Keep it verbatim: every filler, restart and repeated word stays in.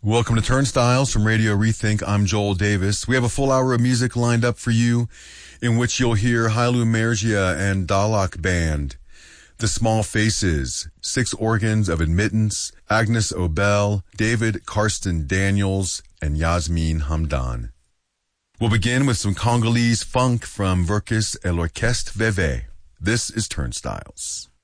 Welcome to Turnstiles from Radio Rethink. I'm Joel Davis. We have a full hour of music lined up for you in which you'll hear Hailu Mergia and Dalak Band, The Small Faces, Six Organs of Admittance, Agnes Obel, David Karsten Daniels, and Yasmin Hamdan. We'll begin with some Congolese funk from Verkis et l'Orchestre Veve. This is Turnstiles.